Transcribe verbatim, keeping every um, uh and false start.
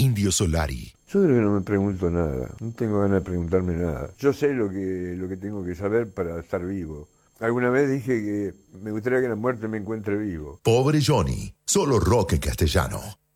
Indio Solari. Yo creo que no me pregunto nada, no tengo ganas de preguntarme nada. Yo sé lo que, lo que tengo que saber para estar vivo. Alguna vez dije que me gustaría que la muerte me encuentre vivo. Pobre Johnny, solo rock en castellano.